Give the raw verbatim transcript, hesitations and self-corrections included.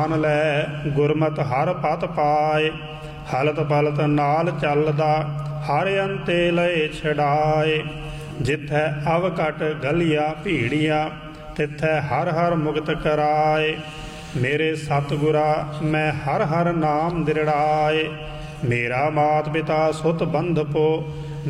ਜਾਨ ਲੈ, ਗੁਰਮਤਿ ਹਰ ਪਤ ਪਾਏ। ਹਲਤ ਪਲਤ ਨਾਲ ਚੱਲਦਾ, ਹਰ ਅੰਤੇ ਲਏ ਛਡਾਏ। ਜਿੱਥੈ ਅਵਘਟ ਗਲੀਆ ਭੀੜੀਆ, ਤਿੱਥੈ ਹਰ ਹਰ ਮੁਕਤ ਕਰਾਏ। ਮੇਰੇ ਸਤਿਗੁਰਾ ਮੈਂ ਹਰ ਹਰ ਨਾਮ ਦਿਰੜਾਏ। ਮੇਰਾ ਮਾਤ ਪਿਤਾ ਸੁਤ ਬੰਧਪੋ,